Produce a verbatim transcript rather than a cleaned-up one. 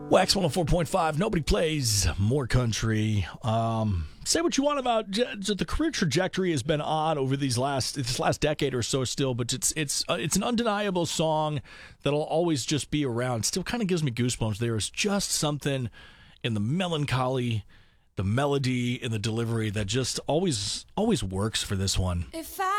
Wax one oh four point five. Nobody plays more country. Um, say what you want about j- j- the career trajectory has been odd over these last this last decade or so still, but it's it's uh, it's an undeniable song that'll always just be around. Still kind of gives me goosebumps. There is just something in the melancholy, the melody, and the delivery that just always always works for this one. If I